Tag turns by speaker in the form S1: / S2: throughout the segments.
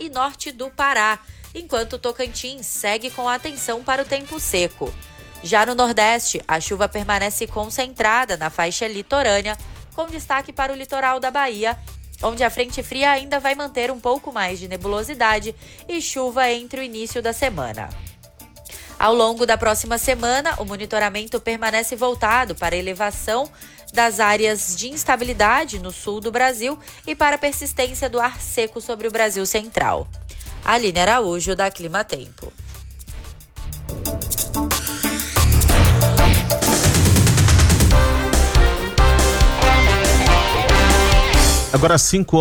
S1: e norte do Pará, enquanto Tocantins segue com atenção para o tempo seco. Já no Nordeste, a chuva permanece concentrada na faixa litorânea, com destaque para o litoral da Bahia, onde a frente fria ainda vai manter um pouco mais de nebulosidade e chuva entre o início da semana. Ao longo da próxima semana, o monitoramento permanece voltado para a elevação das áreas de instabilidade no sul do Brasil e para a persistência do ar seco sobre o Brasil central. Aline Araújo, da Clima Tempo.
S2: Agora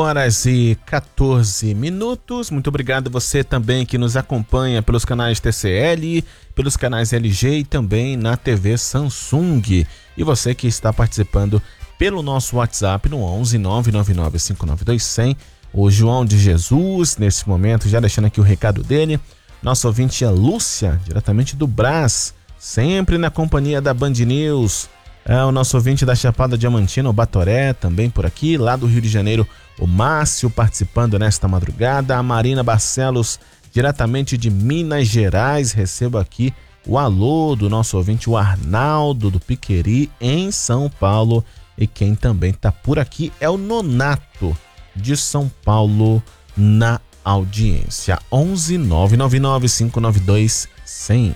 S2: 5h14. Muito obrigado você também que nos acompanha pelos canais TCL, pelos canais LG e também na TV Samsung. E você que está participando pelo nosso WhatsApp no 11 999 592 100. O João de Jesus, nesse momento, já deixando aqui o recado dele. Nosso ouvinte é Lúcia, diretamente do Brás, sempre na companhia da Band News. O nosso ouvinte da Chapada Diamantina, o Batoré, também por aqui. Lá do Rio de Janeiro, o Márcio participando nesta madrugada. A Marina Barcelos, diretamente de Minas Gerais. Recebo aqui o alô do nosso ouvinte, o Arnaldo do Piqueri, em São Paulo. E quem também está por aqui é o Nonato, de São Paulo, na audiência. 11 999 592 100.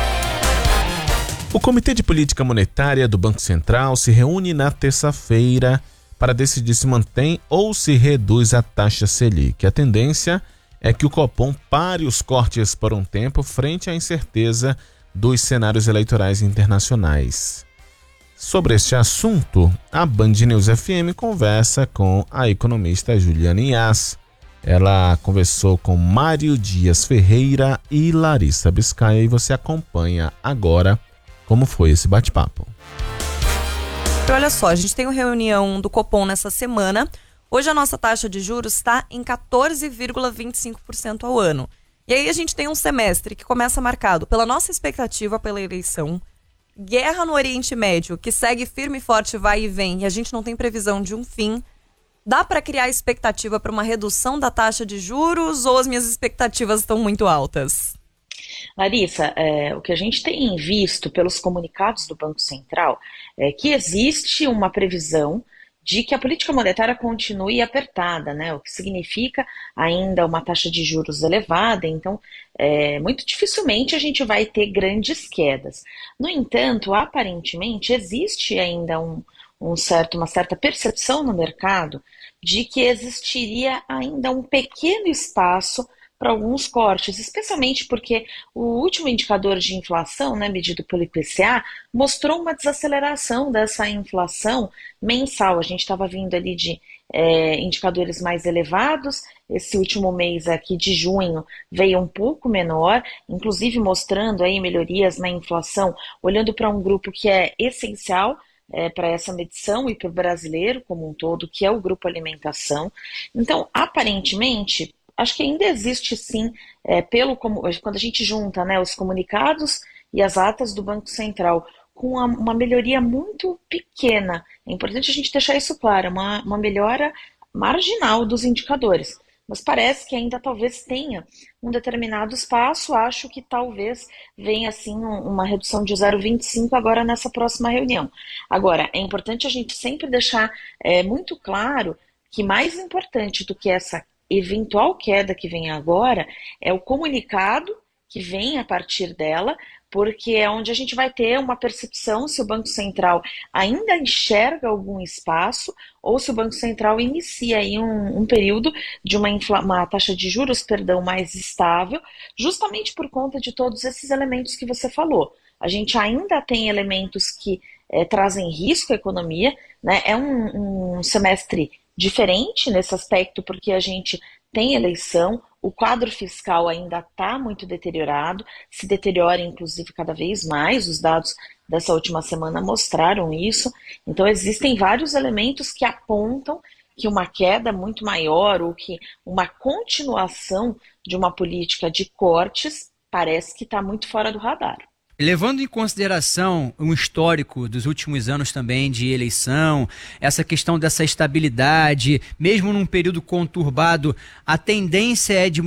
S2: O Comitê de Política Monetária do Banco Central se reúne na terça-feira para decidir se mantém ou se reduz a taxa Selic. A tendência é que o Copom pare os cortes por um tempo frente à incerteza dos cenários eleitorais internacionais. Sobre este assunto, a Band News FM conversa com a economista Juliana Inhas. Ela conversou com Mário Dias Ferreira e Larissa Biscaia e você acompanha agora como foi esse bate-papo.
S3: Olha só, a gente tem uma reunião do Copom nessa semana. Hoje a nossa taxa de juros está em 14,25% ao ano. E aí a gente tem um semestre que começa marcado pela nossa expectativa pela eleição, guerra no Oriente Médio, que segue firme e forte, vai e vem, e a gente não tem previsão de um fim. Dá para criar expectativa para uma redução da taxa de juros ou as minhas expectativas estão muito altas?
S4: Larissa, o que a gente tem visto pelos comunicados do Banco Central é que existe uma previsão de que a política monetária continue apertada, né? O que significa ainda uma taxa de juros elevada, então muito dificilmente a gente vai ter grandes quedas. No entanto, aparentemente existe ainda uma certa percepção no mercado de que existiria ainda um pequeno espaço para alguns cortes, especialmente porque o último indicador de inflação, né, medido pelo IPCA, mostrou uma desaceleração dessa inflação mensal. A gente estava vindo ali de indicadores mais elevados, esse último mês aqui de junho veio um pouco menor, inclusive mostrando aí melhorias na inflação, olhando para um grupo que é essencial para essa medição e para o brasileiro como um todo, que é o grupo alimentação. Então, aparentemente, acho que ainda existe sim, quando a gente junta, né, os comunicados e as atas do Banco Central com uma melhoria muito pequena. É importante a gente deixar isso claro, uma melhora marginal dos indicadores. Mas parece que ainda talvez tenha um determinado espaço, acho que talvez venha assim uma redução de 0,25 agora nessa próxima reunião. Agora, é importante a gente sempre deixar muito claro que mais importante do que essa eventual queda que vem agora é o comunicado que vem a partir dela, porque é onde a gente vai ter uma percepção se o Banco Central ainda enxerga algum espaço ou se o Banco Central inicia aí um período de uma taxa de juros, mais estável, justamente por conta de todos esses elementos que você falou. A gente ainda tem elementos que trazem risco à economia, né? É um semestre diferente nesse aspecto, porque a gente tem eleição, o quadro fiscal ainda está muito deteriorado, se deteriora inclusive cada vez mais, os dados dessa última semana mostraram isso, então existem vários elementos que apontam que uma queda muito maior ou que uma continuação de uma política de cortes parece que está muito fora do radar.
S5: Levando em consideração um histórico dos últimos anos também de eleição, essa questão dessa estabilidade, mesmo num período conturbado, a tendência é de